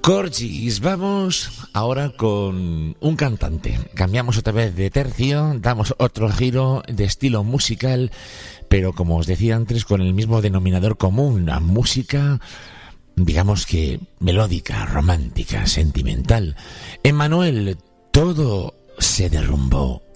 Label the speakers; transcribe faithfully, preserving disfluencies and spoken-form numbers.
Speaker 1: Corgis, vamos ahora con un cantante. Cambiamos otra vez de tercio, damos otro giro de estilo musical, pero como os decía antes, con el mismo denominador común, la música, digamos que melódica, romántica, sentimental. Emmanuel, todo se derrumbó.